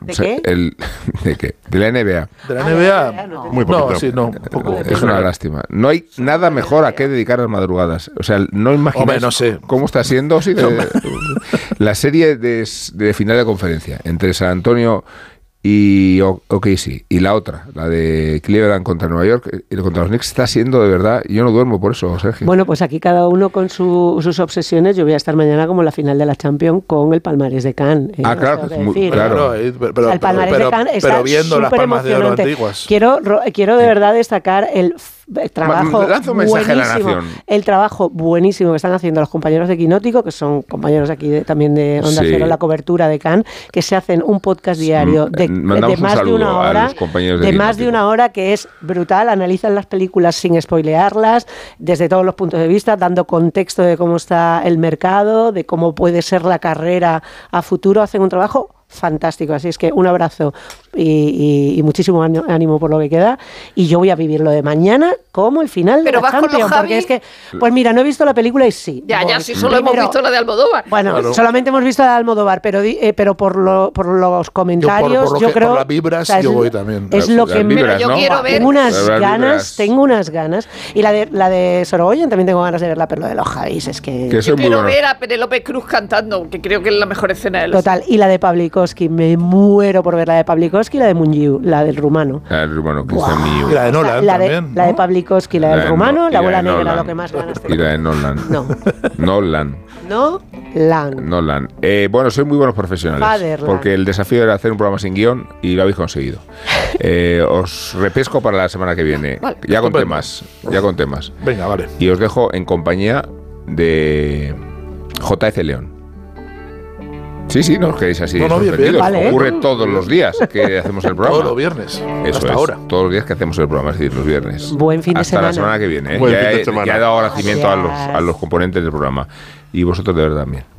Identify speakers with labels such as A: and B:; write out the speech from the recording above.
A: ¿De qué?
B: ¿De qué? De la NBA.
C: De la NBA,
A: no.
D: Muy poquito.
C: No, sí, no, poco.
B: Es una lástima. No hay nada mejor a qué dedicar las madrugadas. O sea, no imagináis
C: Hombre, no sé.
B: cómo está siendo la serie de final de conferencia entre San Antonio y OKC, y la otra, la de Cleveland contra Nueva York y contra los Knicks, está siendo de verdad, yo no duermo por eso, Sergio.
A: Bueno, pues aquí cada uno con sus obsesiones. Yo voy a estar mañana como en la final de la Champions con el palmarés de Cannes.
B: Claro, claro.
C: Pero,
A: el palmarés de Cannes está
C: pero viendo las palmas de oro
A: superemocionante.
C: antiguas.
A: Quiero de verdad destacar el trabajo
B: Lanza un mensaje a la nación.
A: El trabajo buenísimo que están haciendo los compañeros de Quinótico, que son compañeros aquí también de Onda Cero, la cobertura de Cannes, que se hacen un podcast diario de más de una hora, que es brutal, analizan las películas sin spoilearlas, desde todos los puntos de vista, dando contexto de cómo está el mercado, de cómo puede ser la carrera a futuro, hacen un trabajo fantástico, así es que un abrazo y muchísimo ánimo por lo que queda, y yo voy a vivir lo de mañana como el final de la Champions, porque es que, pues mira, no he visto la película y sí.
E: Ya, sí, solo hemos visto la de Almodóvar.
A: Bueno, claro. Solamente hemos visto la de Almodóvar, pero por los comentarios, yo creo...
C: Por las vibras, yo voy también.
A: Es lo que
E: yo quiero ver.
A: Tengo unas ganas, y la de Sorogoyen también tengo ganas de verla, pero lo de los Javis es que
E: yo quiero ver a Penélope Cruz cantando, que creo que es la mejor escena de los...
A: Total, y la de Pavlikovsky, me muero por ver la de Pavlikovsky y la de Mungiu, la del rumano.
B: La del rumano, Cristian Mungiu.
C: Y la de Nolan también.
A: La de Pavlikovsky, la del rumano, la bola negra, lo que más ganas tengo.
B: Y la de Nolan. Nolan. Bueno, sois muy buenos profesionales.
A: Fatherland.
B: Porque el desafío era hacer un programa sin guión y lo habéis conseguido. Os repesco para la semana que viene.
E: Vale.
B: Ya con temas.
C: Venga, vale.
B: Y os dejo en compañía de J.F. León. Sí, no os quedéis así sorprendidos.
C: Bien.
A: Vale.
B: Ocurre todos los días que hacemos el programa.
C: Todos los viernes.
B: Eso
C: hasta
B: es,
C: ahora.
B: todos los días que hacemos el programa, es decir, los viernes.
A: Buen fin de semana.
B: Hasta la semana que viene.
D: Buen fin de semana.
B: Ya he dado agradecimiento a los componentes del programa. Y vosotros de verdad también.